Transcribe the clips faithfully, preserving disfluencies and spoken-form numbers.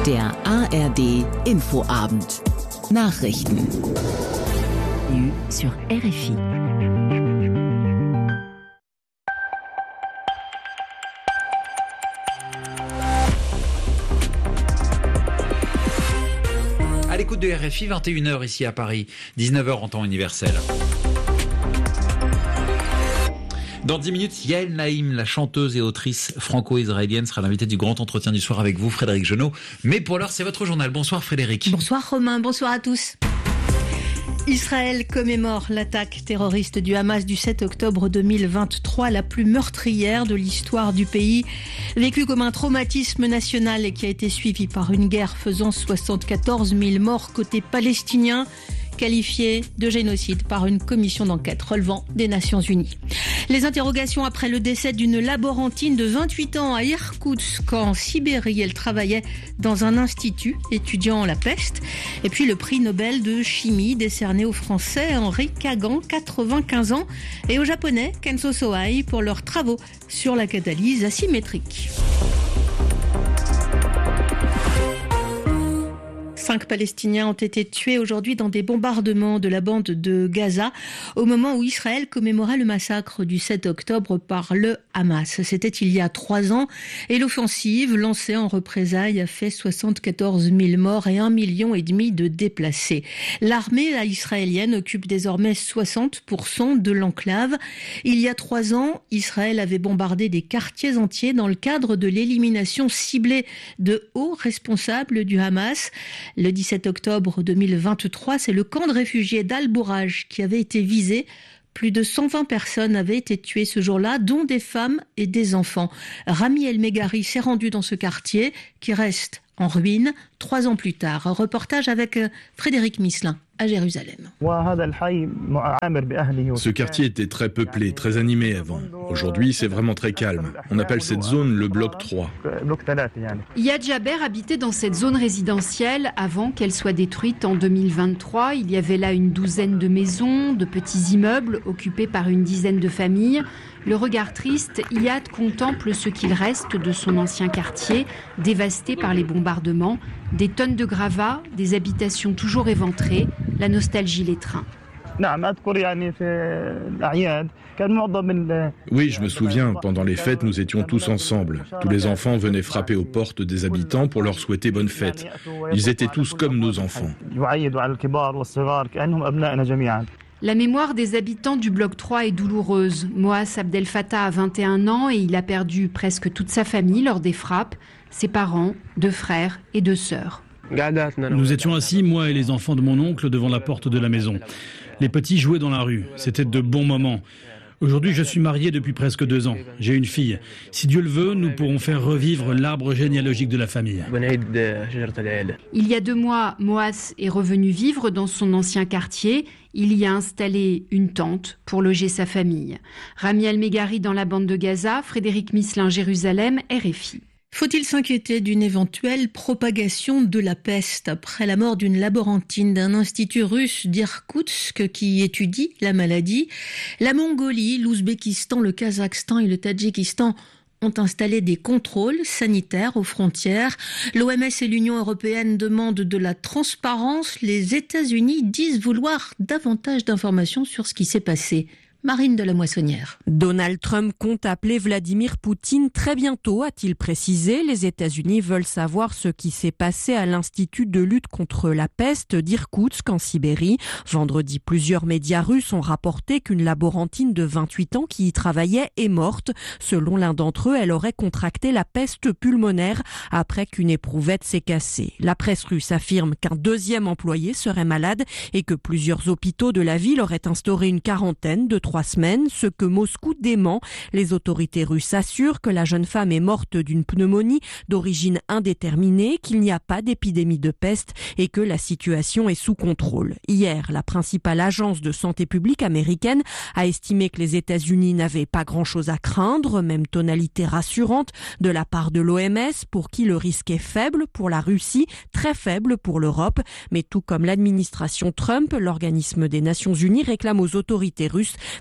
Der A R D Infoabend. Nachrichten. Sur R F I. À l'écoute de R F I, vingt et une heures ici à Paris, dix-neuf heures en temps universel. Dans dix minutes, Yael Naïm, la chanteuse et autrice franco-israélienne, sera l'invitée du grand entretien du soir avec vous, Frédéric Genot. Mais pour l'heure, c'est votre journal. Bonsoir Frédéric. Bonsoir Romain, bonsoir à tous. Israël commémore l'attaque terroriste du Hamas du sept octobre deux mille vingt-trois, la plus meurtrière de l'histoire du pays, vécue comme un traumatisme national et qui a été suivie par une guerre faisant soixante-quatorze mille morts côté palestinien, qualifié de génocide par une commission d'enquête relevant des Nations Unies. Les interrogations après le décès d'une laborantine de vingt-huit ans à Irkoutsk, en Sibérie. Elle travaillait dans un institut étudiant la peste. Et puis le prix Nobel de chimie décerné au Français Henri Kagan, quatre-vingt-quinze ans, et au Japonais Kenzo Sohei pour leurs travaux sur la catalyse asymétrique. Cinq Palestiniens ont été tués aujourd'hui dans des bombardements de la bande de Gaza au moment où Israël commémorait le massacre du sept octobre par le Hamas. C'était il y a trois ans et l'offensive lancée en représailles a fait soixante-quatorze mille morts et un million et demi de déplacés. L'armée israélienne occupe désormais soixante pour cent de l'enclave. Il y a trois ans, Israël avait bombardé des quartiers entiers dans le cadre de l'élimination ciblée de hauts responsables du Hamas. Le dix-sept octobre deux mille vingt-trois, c'est le camp de réfugiés d'Al-Bouraj qui avait été visé. Plus de cent vingt personnes avaient été tuées ce jour-là, dont des femmes et des enfants. Rami El Meghari s'est rendu dans ce quartier qui reste en ruine trois ans plus tard. Un reportage avec Frédéric Misselin à Jérusalem. Ce quartier était très peuplé, très animé avant. Aujourd'hui, c'est vraiment très calme. On appelle cette zone le bloc trois. Yad Jaber habitait dans cette zone résidentielle avant qu'elle soit détruite en deux mille vingt-trois. Il y avait là une douzaine de maisons, de petits immeubles occupés par une dizaine de familles. Le regard triste, Yad contemple ce qu'il reste de son ancien quartier, dévasté par les bombardements. Des tonnes de gravats, des habitations toujours éventrées, la nostalgie l'étreint. Oui, je me souviens, pendant les fêtes, nous étions tous ensemble. Tous les enfants venaient frapper aux portes des habitants pour leur souhaiter bonne fête. Ils étaient tous comme nos enfants. La mémoire des habitants du bloc trois est douloureuse. Moaz Abdel Fattah a vingt et un ans et il a perdu presque toute sa famille lors des frappes, ses parents, deux frères et deux sœurs. Nous étions assis, moi et les enfants de mon oncle, devant la porte de la maison. Les petits jouaient dans la rue. C'était de bons moments. Aujourd'hui, je suis marié depuis presque deux ans. J'ai une fille. Si Dieu le veut, nous pourrons faire revivre l'arbre généalogique de la famille. Il y a deux mois, Moaz est revenu vivre dans son ancien quartier. Il y a installé une tente pour loger sa famille. Rami El Meghari dans la bande de Gaza, Frédéric Misselin, Jérusalem, R F I. Faut-il s'inquiéter d'une éventuelle propagation de la peste après la mort d'une laborantine d'un institut russe d'Irkoutsk qui étudie la maladie? La Mongolie, l'Ouzbékistan, le Kazakhstan et le Tadjikistan ont installé des contrôles sanitaires aux frontières. L'O M S et l'Union européenne demandent de la transparence. Les États-Unis disent vouloir davantage d'informations sur ce qui s'est passé. Marine de la Moissonnière. Donald Trump compte appeler Vladimir Poutine très bientôt, a-t-il précisé. Les États-Unis veulent savoir ce qui s'est passé à l'Institut de lutte contre la peste d'Irkoutsk en Sibérie. Vendredi, plusieurs médias russes ont rapporté qu'une laborantine de vingt-huit ans qui y travaillait est morte. Selon l'un d'entre eux, elle aurait contracté la peste pulmonaire après qu'une éprouvette s'est cassée. La presse russe affirme qu'un deuxième employé serait malade et que plusieurs hôpitaux de la ville auraient instauré une quarantaine de trois semaines, ce que Moscou dément. Les autorités russes assurent que la jeune femme est morte d'une pneumonie d'origine indéterminée, qu'il n'y a pas d'épidémie de peste et que la situation est sous contrôle. Hier, la principale agence de santé publique américaine a estimé que les États-Unis n'avaient pas grand-chose à craindre, même tonalité rassurante de la part de l'O M S, pour qui le risque est faible pour la Russie, très faible pour l'Europe. Mais tout comme l'administration Trump, l'organisme des Nations Unies réclame aux autorités russes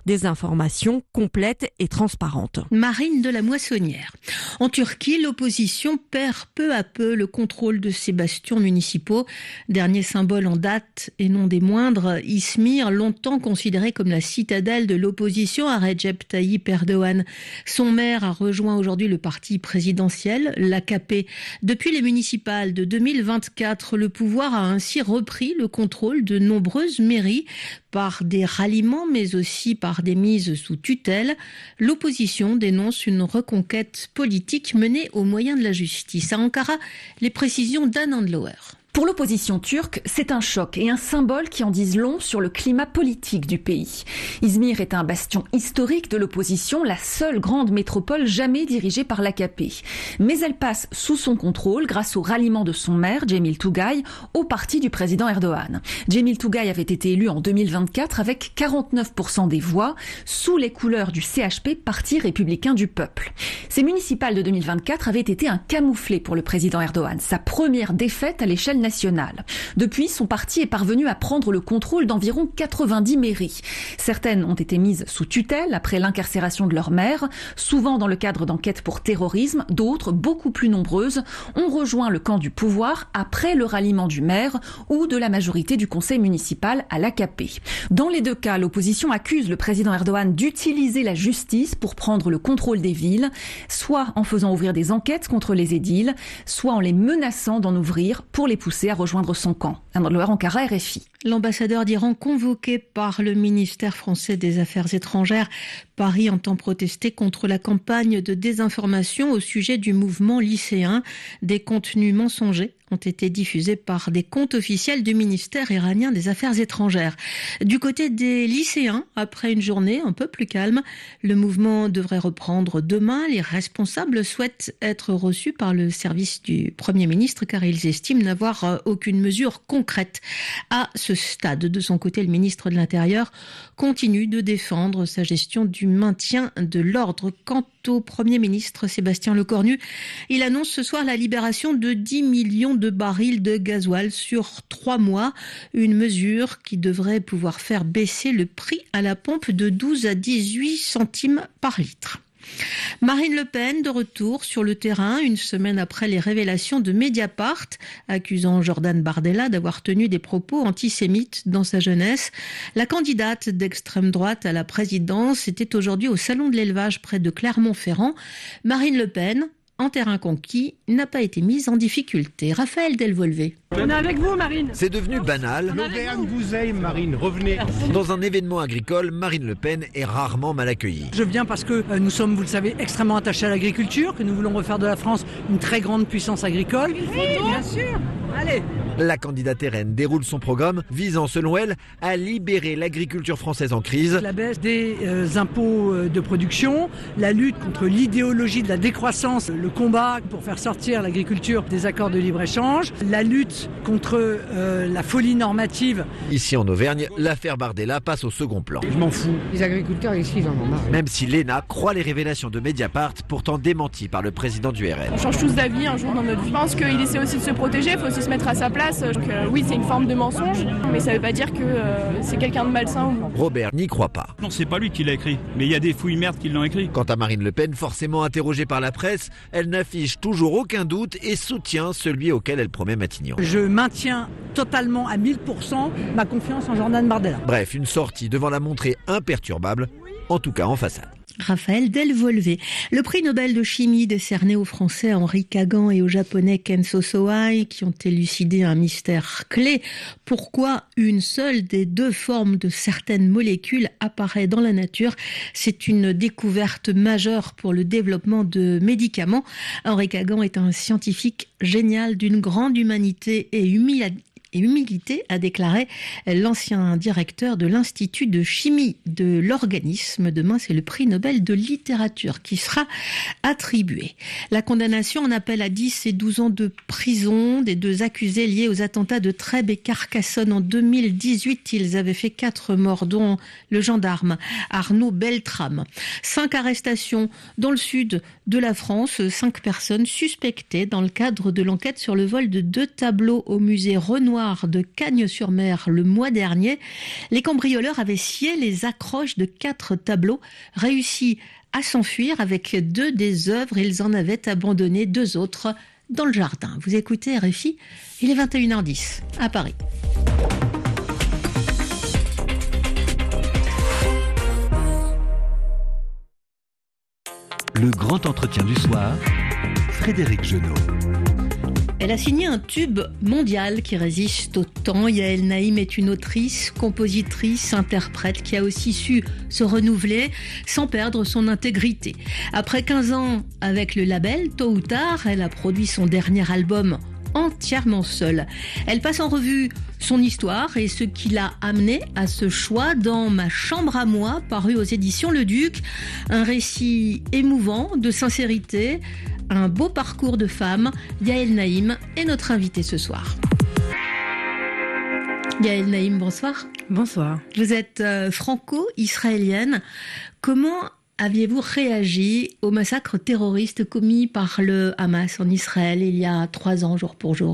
des informations complètes et transparentes. Marine de la Moissonnière. En Turquie, l'opposition perd peu à peu le contrôle de ses bastions municipaux. Dernier symbole en date et non des moindres, Izmir, longtemps considéré comme la citadelle de l'opposition à Recep Tayyip Erdogan. Son maire a rejoint aujourd'hui le parti présidentiel, l'A K P. Depuis les municipales de deux mille vingt-quatre, le pouvoir a ainsi repris le contrôle de nombreuses mairies par des ralliements mais aussi par des mises sous tutelle. L'opposition dénonce une reconquête politique menée au moyen de la justice. À Ankara, les précisions d'Anne Andlauer. Pour l'opposition turque, c'est un choc et un symbole qui en disent long sur le climat politique du pays. Izmir est un bastion historique de l'opposition, la seule grande métropole jamais dirigée par l'A K P. Mais elle passe sous son contrôle grâce au ralliement de son maire, Cemil Tugay, au parti du président Erdogan. Cemil Tugay avait été élu en deux mille vingt-quatre avec quarante-neuf pour cent des voix, sous les couleurs du C H P, Parti républicain du peuple. Ces municipales de deux mille vingt-quatre avaient été un camouflet pour le président Erdogan, sa première défaite à l'échelle nationale. Depuis, son parti est parvenu à prendre le contrôle d'environ quatre-vingt-dix mairies. Certaines ont été mises sous tutelle après l'incarcération de leur maire, souvent dans le cadre d'enquêtes pour terrorisme. D'autres, beaucoup plus nombreuses, ont rejoint le camp du pouvoir après le ralliement du maire ou de la majorité du conseil municipal à l'A K P. Dans les deux cas, l'opposition accuse le président Erdogan d'utiliser la justice pour prendre le contrôle des villes, soit en faisant ouvrir des enquêtes contre les édiles, soit en les menaçant d'en ouvrir pour les pousser à rejoindre son camp. Andlauer, Ankara, R F I. L'ambassadeur d'Iran convoqué par le ministère français des Affaires étrangères. Paris entend protester contre la campagne de désinformation au sujet du mouvement lycéen. Des contenus mensongers ont été diffusés par des comptes officiels du ministère iranien des Affaires étrangères. Du côté des lycéens, après une journée un peu plus calme, le mouvement devrait reprendre demain. Les responsables souhaitent être reçus par le service du Premier ministre car ils estiment n'avoir aucune mesure concrète à ce stade. De son côté, le ministre de l'Intérieur continue de défendre sa gestion du maintien de l'ordre. Quant au Premier ministre Sébastien Lecornu, il annonce ce soir la libération de dix millions de barils de gasoil sur trois mois, une mesure qui devrait pouvoir faire baisser le prix à la pompe de douze à dix-huit centimes par litre. Marine Le Pen de retour sur le terrain une semaine après les révélations de Mediapart accusant Jordan Bardella d'avoir tenu des propos antisémites dans sa jeunesse. La candidate d'extrême droite à la présidence était aujourd'hui au salon de l'élevage près de Clermont-Ferrand. Marine Le Pen, en terrain conquis, n'a pas été mise en difficulté. Raphaël Delvolvé. On est avec vous, Marine. C'est devenu banal. L'Auvergne vous aime, Marine, revenez. Dans un événement agricole, Marine Le Pen est rarement mal accueillie. Je viens parce que nous sommes, vous le savez, extrêmement attachés à l'agriculture, que nous voulons refaire de la France une très grande puissance agricole. Oui, bien sûr. Allez. La candidate R N déroule son programme visant, selon elle, à libérer l'agriculture française en crise. La baisse des euh, impôts de production, la lutte contre l'idéologie de la décroissance, le combat pour faire sortir l'agriculture des accords de libre-échange, la lutte contre euh, la folie normative. Ici en Auvergne, l'affaire Bardella passe au second plan. Je m'en fous. Les agriculteurs ici, ils en ont marre. Même si l'E N A croit les révélations de Mediapart, pourtant démenties par le président du R N. On change tous d'avis un jour dans notre vie. Je pense qu'il essaie aussi de se protéger, il faut aussi se mettre à sa place. Donc euh, oui, c'est une forme de mensonge, mais ça ne veut pas dire que euh, c'est quelqu'un de malsain. Robert n'y croit pas. Non, c'est pas lui qui l'a écrit, mais il y a des fouilles merdes qui l'ont écrit. Quant à Marine Le Pen, forcément interrogée par la presse, elle n'affiche toujours aucun doute et soutient celui auquel elle promet Matignon. Je maintiens totalement à mille pour cent ma confiance en Jordan Bardella. Bref, une sortie devant la montrer imperturbable, en tout cas en façade. Raphaël Delvolvé. Le prix Nobel de chimie décerné au Français Henri Kagan et au Japonais Kenzo Sohei qui ont élucidé un mystère clé. Pourquoi une seule des deux formes de certaines molécules apparaît dans la nature? C'est une découverte majeure pour le développement de médicaments. Henri Kagan est un scientifique génial d'une grande humanité et humilité. et humilité, a déclaré l'ancien directeur de l'Institut de chimie de l'organisme. Demain, c'est le prix Nobel de littérature qui sera attribué. La condamnation en appel à dix et douze ans de prison des deux accusés liés aux attentats de Trèbes et Carcassonne en deux mille dix-huit. Ils avaient fait quatre morts, dont le gendarme Arnaud Beltrame. Cinq arrestations dans le sud de la France. Cinq personnes suspectées dans le cadre de l'enquête sur le vol de deux tableaux au musée Renoir manoir de Cagnes-sur-Mer le mois dernier, les cambrioleurs avaient scié les accroches de quatre tableaux, réussi à s'enfuir avec deux des œuvres. Ils en avaient abandonné deux autres dans le jardin. Vous écoutez R F I, il est vingt et une heures dix à Paris. Le grand entretien du soir, Frédéric Genot. Elle a signé un tube mondial qui résiste au temps. Yael Naïm est une autrice, compositrice, interprète qui a aussi su se renouveler sans perdre son intégrité. Après quinze ans avec le label, tôt ou tard, elle a produit son dernier album entièrement seule. Elle passe en revue son histoire et ce qui l'a amenée à ce choix dans Ma chambre à moi, paru aux éditions Le Duc. Un récit émouvant, de sincérité, un beau parcours de femme. Yael Naïm est notre invitée ce soir. Yael Naïm, bonsoir. Bonsoir. Vous êtes euh, franco-israélienne. Comment aviez-vous réagi au massacre terroriste commis par le Hamas en Israël il y a trois ans, jour pour jour ?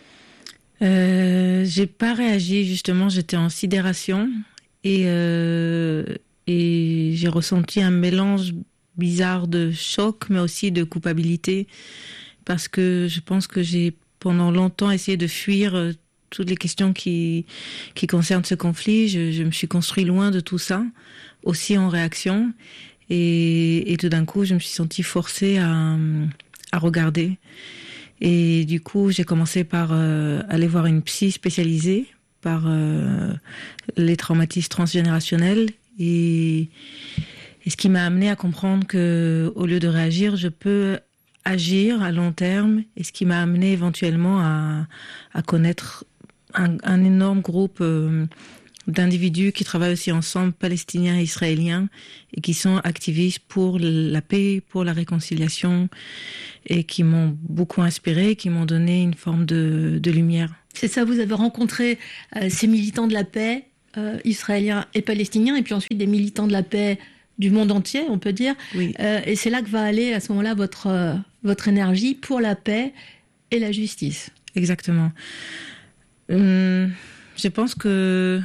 euh, J'ai pas réagi, justement, j'étais en sidération et, euh, et j'ai ressenti un mélange bizarre de choc, mais aussi de culpabilité, parce que je pense que j'ai pendant longtemps essayé de fuir toutes les questions qui, qui concernent ce conflit. Je, je me suis construit loin de tout ça, aussi en réaction. Et, et tout d'un coup, je me suis sentie forcée à, à regarder. Et du coup, j'ai commencé par euh, aller voir une psy spécialisée par euh, les traumatismes transgénérationnels. Et, et ce qui m'a amené à comprendre que, au lieu de réagir, je peux agir à long terme. Et ce qui m'a amené éventuellement à, à connaître un, un énorme groupe euh, d'individus qui travaillent aussi ensemble, palestiniens et israéliens, et qui sont activistes pour la paix, pour la réconciliation, et qui m'ont beaucoup inspiré, qui m'ont donné une forme de, de lumière. C'est ça, vous avez rencontré euh, ces militants de la paix, euh, israéliens et palestiniens, et puis ensuite des militants de la paix du monde entier, on peut dire. Oui. Euh, et c'est là que va aller, à ce moment-là, votre, euh, votre énergie pour la paix et la justice. Exactement. Hum, je pense que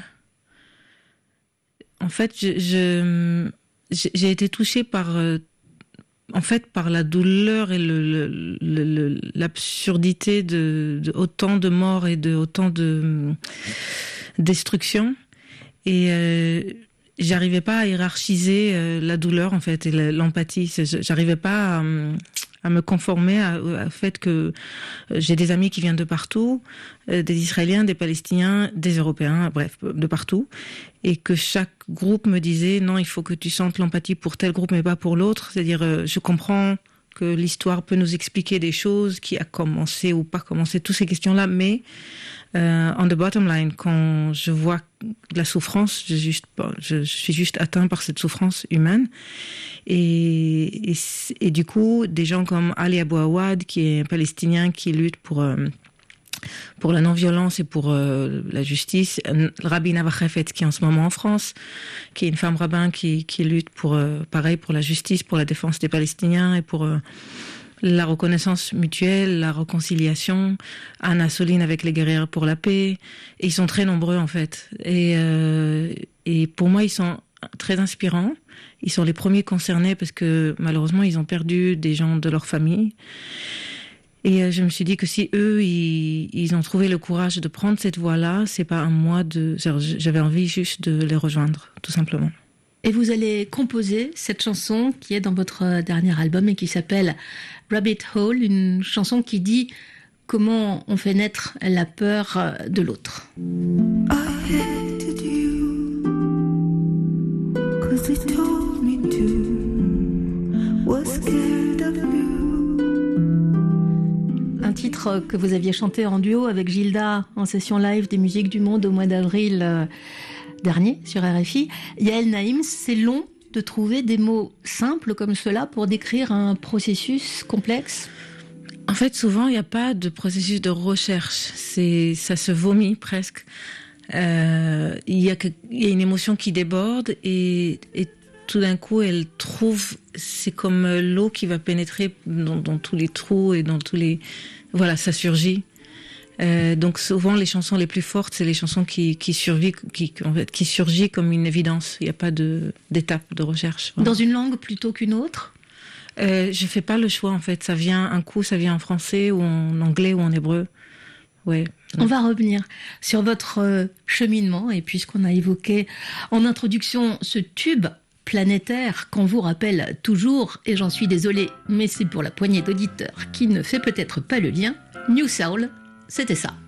En fait, je, je, j'ai été touchée par, euh, en fait, par la douleur et le, le, le, l'absurdité de, de autant de morts et de autant de euh, destruction. Et euh, j'arrivais pas à hiérarchiser euh, la douleur, en fait, et l'empathie. J'arrivais pas à, à me conformer au fait que j'ai des amis qui viennent de partout, euh, des Israéliens, des Palestiniens, des Européens, bref, de partout. Et que chaque groupe me disait non, il faut que tu sentes l'empathie pour tel groupe mais pas pour l'autre. C'est-à-dire, euh, je comprends que l'histoire peut nous expliquer des choses, qui a commencé ou pas commencé, toutes ces questions-là, mais euh, on the bottom line, quand je vois la souffrance, je, juste, je, je suis juste atteint par cette souffrance humaine. Et, et, et du coup, des gens comme Ali Abou Awad, qui est un Palestinien qui lutte pour euh, pour la non-violence et pour euh, la justice, Rabbi Nava Khafet, qui est en ce moment en France, qui est une femme rabbin qui, qui lutte pour, euh, pareil, pour la justice, pour la défense des Palestiniens et pour euh, la reconnaissance mutuelle, la réconciliation. Anna Soline avec les guerrières pour la paix. Et ils sont très nombreux, en fait. Et, euh, et pour moi, ils sont très inspirants. Ils sont les premiers concernés parce que, malheureusement, ils ont perdu des gens de leur famille. Et je me suis dit que si eux, ils, ils ont trouvé le courage de prendre cette voie-là, c'est pas à moi de... J'avais envie juste de les rejoindre, tout simplement. Et vous allez composer cette chanson qui est dans votre dernier album et qui s'appelle Rabbit Hole, une chanson qui dit comment on fait naître la peur de l'autre. I hated you, 'cause they told me to, was scared of you. Un titre que vous aviez chanté en duo avec Gilda en session live des Musiques du Monde au mois d'avril euh, dernier sur R F I. Yael Naïm, c'est long de trouver des mots simples comme cela pour décrire un processus complexe ? En fait, souvent, il n'y a pas de processus de recherche. C'est, ça se vomit presque. Euh, il y a que, il y a une émotion qui déborde et, et tout d'un coup, elle trouve, c'est comme l'eau qui va pénétrer dans, dans tous les trous et dans tous les... Voilà, ça surgit. Euh, donc souvent les chansons les plus fortes, c'est les chansons qui qui survivent, qui en fait qui surgissent comme une évidence. Il n'y a pas de d'étape de recherche. Voilà. Dans une langue plutôt qu'une autre? Euh, je fais pas le choix en fait. Ça vient un coup, ça vient en français ou en anglais ou en hébreu. Ouais. On va revenir sur votre euh, cheminement et puisqu'on a évoqué en introduction ce tube planétaire qu'on vous rappelle toujours, et j'en suis désolée, mais c'est pour la poignée d'auditeurs qui ne fait peut-être pas le lien, New Soul, c'était ça.